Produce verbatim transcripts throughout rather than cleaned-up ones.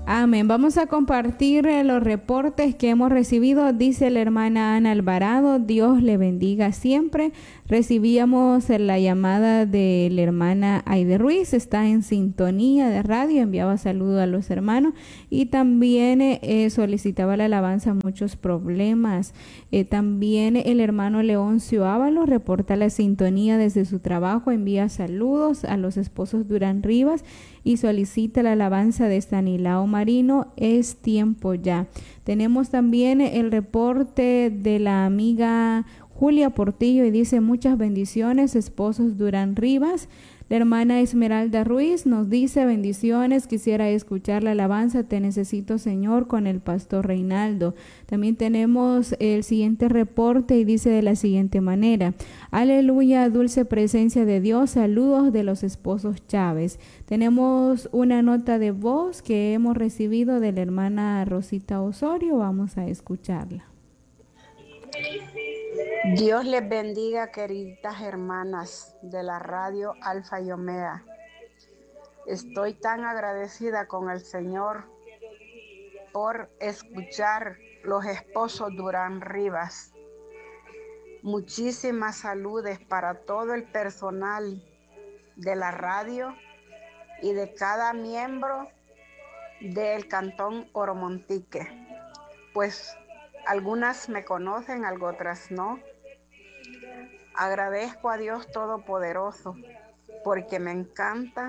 Amén. Vamos a compartir eh, los reportes que hemos recibido. Dice la hermana Ana Alvarado, Dios le bendiga siempre. Recibíamos eh, la llamada de la hermana Aide Ruiz, está en sintonía de radio, enviaba saludos a los hermanos y también eh, solicitaba la alabanza, muchos problemas. Eh, también el hermano Leoncio Ábalos reporta la sintonía desde su trabajo, envía saludos a los esposos Durán Rivas y solicita la alabanza de Stanislao Marino, es tiempo ya. Tenemos también el reporte de la amiga Julia Portillo y dice muchas bendiciones, esposos Durán Rivas. La hermana Esmeralda Ruiz nos dice bendiciones, quisiera escuchar la alabanza, te necesito Señor, con el pastor Reinaldo. También tenemos el siguiente reporte y dice de la siguiente manera: aleluya, dulce presencia de Dios, saludos de los esposos Chávez. Tenemos una nota de voz que hemos recibido de la hermana Rosita Osorio, vamos a escucharla. Dios les bendiga, queridas hermanas de la radio Alfa y Omega. Estoy tan agradecida con el Señor por escuchar los esposos Durán Rivas. Muchísimas saludes para todo el personal de la radio y de cada miembro del Cantón Oromontique. Pues algunas me conocen, algo otras no. Agradezco a Dios Todopoderoso porque me encanta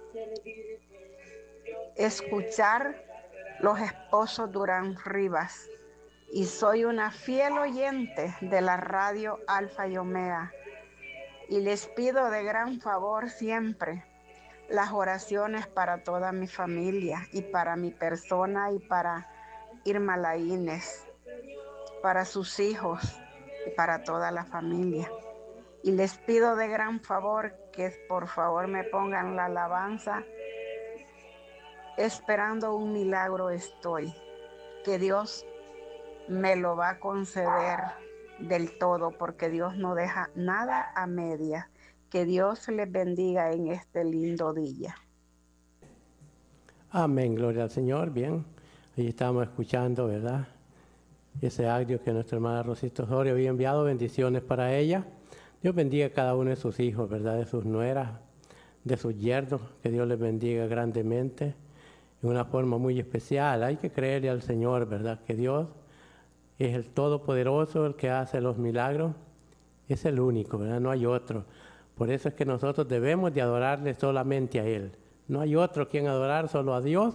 escuchar los esposos Durán Rivas y soy una fiel oyente de la radio Alfa y Omega y les pido de gran favor siempre las oraciones para toda mi familia y para mi persona y para Irma Laínez, para sus hijos y para toda la familia. Y les pido de gran favor que por favor me pongan la alabanza. Esperando un milagro estoy, que Dios me lo va a conceder del todo, porque Dios no deja nada a medias. Que Dios les bendiga en este lindo día. Amén, gloria al Señor. Bien, ahí estamos escuchando, ¿verdad? Ese audio que nuestra hermana Rosita Osorio había enviado, bendiciones para ella. Dios bendiga a cada uno de sus hijos, ¿verdad? De sus nueras, de sus yernos, que Dios les bendiga grandemente, de una forma muy especial. Hay que creerle al Señor, ¿verdad? Que Dios es el Todopoderoso, el que hace los milagros, es el único, ¿verdad? No hay otro. Por eso es que nosotros debemos de adorarle solamente a Él. No hay otro quien adorar, solo a Dios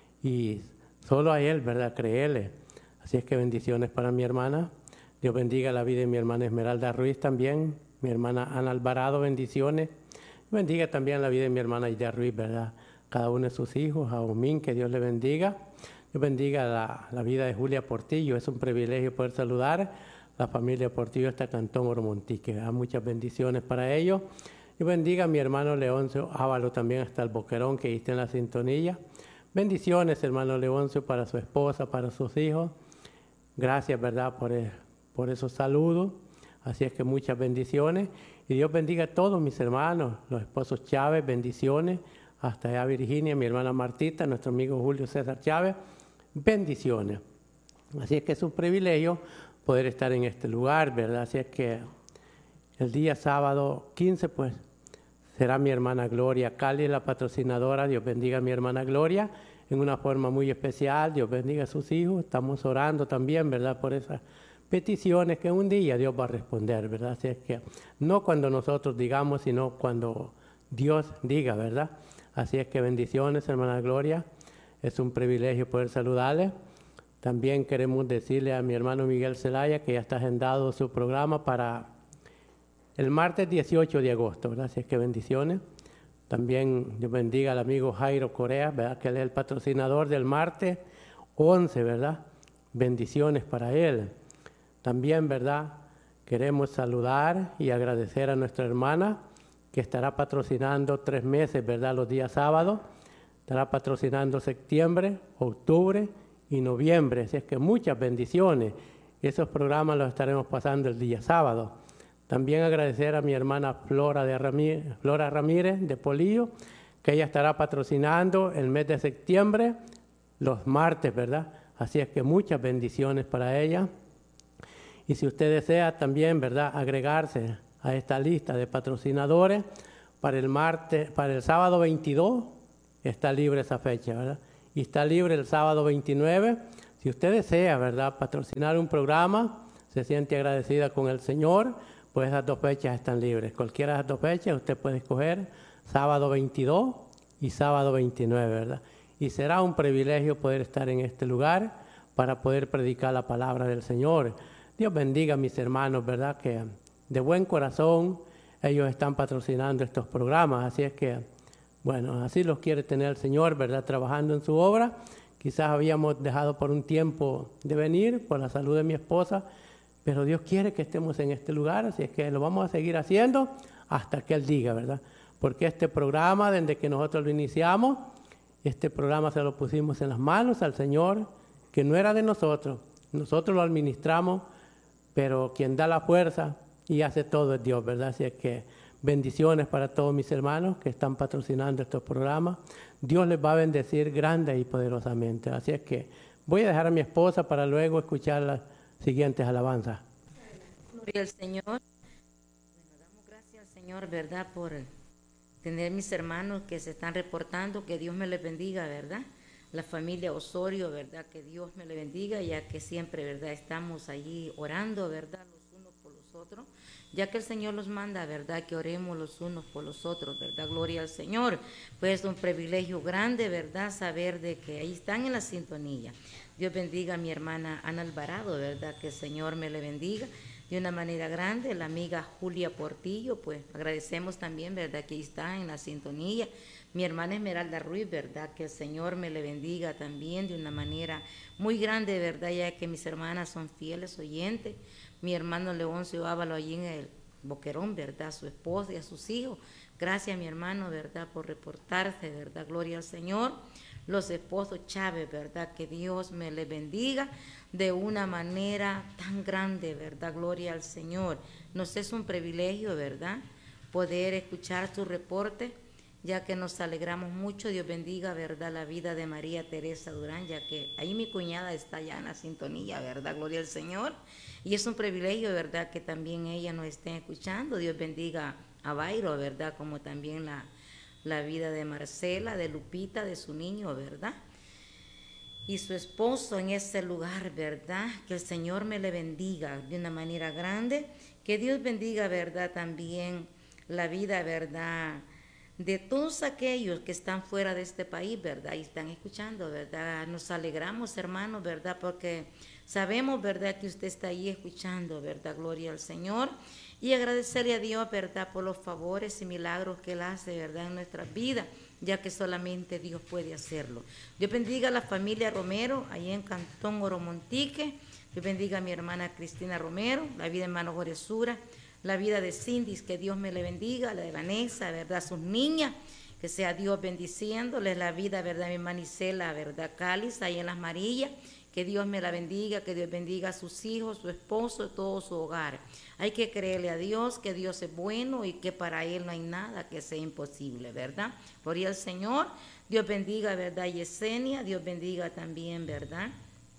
y solo a Él, ¿verdad? Creerle. Así es que bendiciones para mi hermana. Dios bendiga la vida de mi hermana Esmeralda Ruiz también. Mi hermana Ana Alvarado, bendiciones. Bendiga también la vida de mi hermana Aide Ruiz, ¿verdad? Cada uno de sus hijos, a Omín, que Dios le bendiga. Dios bendiga la, la vida de Julia Portillo. Es un privilegio poder saludar la familia Portillo hasta Cantón Oromontique. Muchas bendiciones para ellos. Y bendiga a mi hermano Leoncio Ávalo también hasta el Boquerón, que está en la sintonía. Bendiciones, hermano Leoncio, para su esposa, para sus hijos. Gracias, ¿verdad?, por, por esos saludos. Así es que muchas bendiciones. Y Dios bendiga a todos mis hermanos, los esposos Chávez, bendiciones. Hasta allá Virginia, mi hermana Martita, nuestro amigo Julio César Chávez, bendiciones. Así es que es un privilegio poder estar en este lugar, ¿verdad? Así es que el día sábado quince, pues, será mi hermana Gloria Cali, la patrocinadora. Dios bendiga a mi hermana Gloria en una forma muy especial. Dios bendiga a sus hijos. Estamos orando también, ¿verdad?, por esas peticiones que un día Dios va a responder, ¿verdad? Así es que no cuando nosotros digamos, sino cuando Dios diga, ¿verdad? Así es que bendiciones, hermana Gloria. Es un privilegio poder saludarle. También queremos decirle a mi hermano Miguel Zelaya que ya está agendado su programa para el martes dieciocho de agosto, ¿verdad? Así es que bendiciones. También Dios bendiga al amigo Jairo Corea, ¿verdad?, que él es el patrocinador del martes once, ¿verdad? Bendiciones para él. También, ¿verdad?, queremos saludar y agradecer a nuestra hermana que estará patrocinando tres meses, ¿verdad?, los días sábados. Estará patrocinando septiembre, octubre y noviembre. Así es que muchas bendiciones. Esos programas los estaremos pasando el día sábado. También agradecer a mi hermana Flora, de Ramírez, Flora Ramírez de Polillo, que ella estará patrocinando el mes de septiembre, los martes, ¿verdad? Así es que muchas bendiciones para ella. Y si usted desea también, ¿verdad?, agregarse a esta lista de patrocinadores, para el martes, para el sábado veintidós, está libre esa fecha, ¿verdad? Y está libre el sábado veintinueve. Si usted desea, ¿verdad?, patrocinar un programa, se siente agradecida con el Señor, pues esas dos fechas están libres. Cualquiera de esas dos fechas usted puede escoger sábado veintidós y sábado veintinueve, ¿verdad? Y será un privilegio poder estar en este lugar para poder predicar la palabra del Señor. Dios bendiga a mis hermanos, ¿verdad?, que de buen corazón ellos están patrocinando estos programas. Así es que, bueno, así los quiere tener el Señor, ¿verdad?, trabajando en su obra. Quizás habíamos dejado por un tiempo de venir por la salud de mi esposa, pero Dios quiere que estemos en este lugar, así es que lo vamos a seguir haciendo hasta que Él diga, ¿verdad? Porque este programa, desde que nosotros lo iniciamos, este programa se lo pusimos en las manos al Señor, que no era de nosotros. Nosotros lo administramos, pero quien da la fuerza y hace todo es Dios, ¿verdad? Así es que bendiciones para todos mis hermanos que están patrocinando estos programas. Dios les va a bendecir grande y poderosamente. Así es que voy a dejar a mi esposa para luego escuchar las siguientes alabanzas. Gloria al Señor. Bueno, damos gracias al Señor, ¿verdad?, por tener mis hermanos que se están reportando. Que Dios me les bendiga, ¿verdad? La familia Osorio, ¿verdad? Que Dios me les bendiga, ya que siempre, ¿verdad?, estamos allí orando, ¿verdad?, los unos por los otros, ya que el Señor los manda, ¿verdad?, que oremos los unos por los otros, ¿verdad? Gloria al Señor. Pues es un privilegio grande, ¿verdad?, saber de que ahí están en la sintonía. Dios bendiga a mi hermana Ana Alvarado, ¿verdad?, que el Señor me le bendiga de una manera grande. La amiga Julia Portillo, pues agradecemos también, ¿verdad?, que ahí está en la sintonía. Mi hermana Esmeralda Ruiz, ¿verdad?, que el Señor me le bendiga también de una manera muy grande, ¿verdad?, ya que mis hermanas son fieles oyentes. Mi hermano Leoncio Ávalo allí en el Boquerón, ¿verdad?, su esposa y a sus hijos. Gracias, mi hermano, ¿verdad?, por reportarse, ¿verdad? Gloria al Señor. Los esposos Chávez, ¿verdad?, que Dios me les bendiga de una manera tan grande, ¿verdad? Gloria al Señor. Nos es un privilegio, ¿verdad?, poder escuchar su reporte, ya que nos alegramos mucho. Dios bendiga, ¿verdad?, la vida de María Teresa Durán, ya que ahí mi cuñada está ya en la sintonía, ¿verdad? Gloria al Señor. Y es un privilegio, ¿verdad?, que también ella nos esté escuchando. Dios bendiga a Bairo, ¿verdad?, como también la, la vida de Marcela, de Lupita, de su niño, ¿verdad?, y su esposo en ese lugar, ¿verdad? Que el Señor me le bendiga de una manera grande. Que Dios bendiga, ¿verdad?, también la vida, ¿verdad?, de todos aquellos que están fuera de este país, ¿verdad?, y están escuchando, ¿verdad? Nos alegramos, hermanos, ¿verdad?, porque sabemos, ¿verdad?, que usted está ahí escuchando, ¿verdad? Gloria al Señor. Y agradecerle a Dios, ¿verdad?, por los favores y milagros que Él hace, ¿verdad?, en nuestras vidas, ya que solamente Dios puede hacerlo. Dios bendiga a la familia Romero, allí en Cantón Oromontique. Dios bendiga a mi hermana Cristina Romero, la vida de hermano Joresura, la vida de Cindy, que Dios me le bendiga, la de Vanessa, ¿verdad?, sus niñas, que sea Dios bendiciéndoles, la vida, ¿verdad?, mi hermana Isela, ¿verdad?, Cáliz, ahí en Las Marillas, que Dios me la bendiga, que Dios bendiga a sus hijos, su esposo, todo su hogar. Hay que creerle a Dios, que Dios es bueno y que para Él no hay nada que sea imposible, ¿verdad? Gloria al Señor. Dios bendiga, ¿verdad?, Yesenia, Dios bendiga también, ¿verdad?,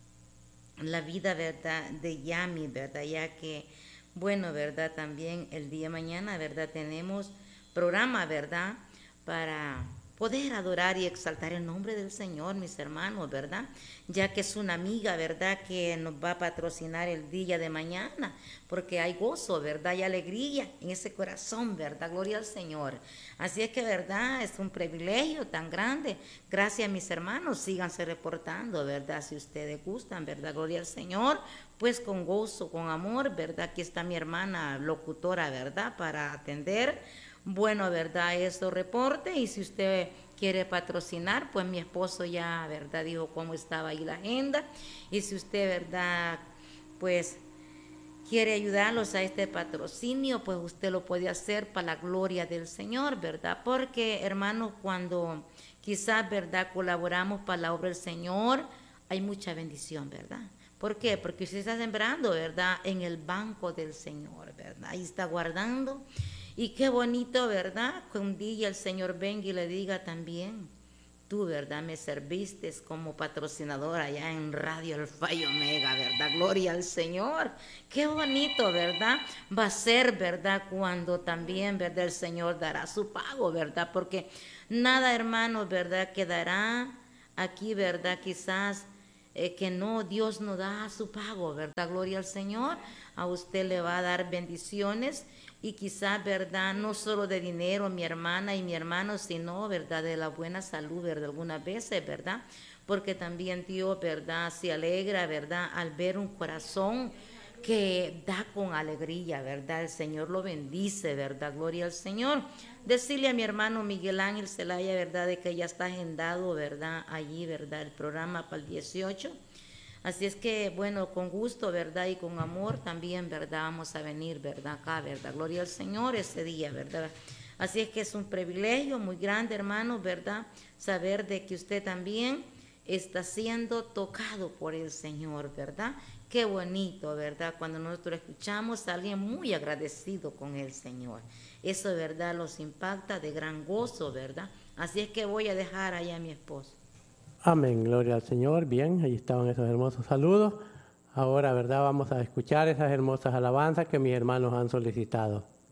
la vida, ¿verdad?, de Yami, ¿verdad?, ya que, bueno, ¿verdad?, también el día de mañana, ¿verdad?, tenemos programa, ¿verdad?, para poder adorar y exaltar el nombre del Señor, mis hermanos, ¿verdad?, ya que es una amiga, ¿verdad?, que nos va a patrocinar el día de mañana, porque hay gozo, ¿verdad?, y alegría en ese corazón, ¿verdad? Gloria al Señor. Así es que, ¿verdad?, es un privilegio tan grande. Gracias, mis hermanos, síganse reportando, ¿verdad?, si ustedes gustan, ¿verdad? Gloria al Señor. Pues con gozo, con amor, ¿verdad? Aquí está mi hermana locutora, ¿verdad?, para atender, bueno, ¿verdad?, esos reportes. Y si usted quiere patrocinar, pues mi esposo ya, ¿verdad?, dijo cómo estaba ahí la agenda. Y si usted, ¿verdad?, pues quiere ayudarlos a este patrocinio, pues usted lo puede hacer para la gloria del Señor, ¿verdad? Porque, hermanos, cuando quizás, ¿verdad?, colaboramos para la obra del Señor, hay mucha bendición, ¿verdad? ¿Por qué? Porque usted está sembrando, ¿verdad?, en el banco del Señor, ¿verdad? Ahí está guardando. Y qué bonito, ¿verdad?, que un día el Señor venga y le diga también, tú, ¿verdad? Me serviste como patrocinadora allá en Radio Alfa y Omega, ¿verdad? Gloria al Señor. Qué bonito, ¿verdad? Va a ser, ¿verdad? Cuando también, ¿verdad? El Señor dará su pago, ¿verdad? Porque nada, hermanos, ¿verdad? Quedará aquí, ¿verdad? Quizás eh, que no, Dios no da su pago, ¿verdad? Gloria al Señor. A usted le va a dar bendiciones. Y quizás, ¿verdad? No solo de dinero, mi hermana y mi hermano, sino, ¿verdad? De la buena salud, ¿verdad? Algunas veces, ¿verdad? Porque también Dios, ¿verdad? Se alegra, ¿verdad? Al ver un corazón que da con alegría, ¿verdad? El Señor lo bendice, ¿verdad? Gloria al Señor. Decirle a mi hermano Miguel Ángel Zelaya, ¿verdad? De que ya está agendado, ¿verdad? Allí, ¿verdad? El programa para el dieciocho. Así es que, bueno, con gusto, ¿verdad? Y con amor también, ¿verdad? Vamos a venir, ¿verdad? Acá, ¿verdad? Gloria al Señor ese día, ¿verdad? Así es que es un privilegio muy grande, hermano, ¿verdad? Saber de que usted también está siendo tocado por el Señor, ¿verdad? Qué bonito, ¿verdad? Cuando nosotros escuchamos a alguien muy agradecido con el Señor. Eso, ¿verdad? Los impacta de gran gozo, ¿verdad? Así es que voy a dejar allá a mi esposo. Amén, gloria al Señor. Bien, ahí estaban esos hermosos saludos. Ahora, ¿verdad? Vamos a escuchar esas hermosas alabanzas que mis hermanos han solicitado.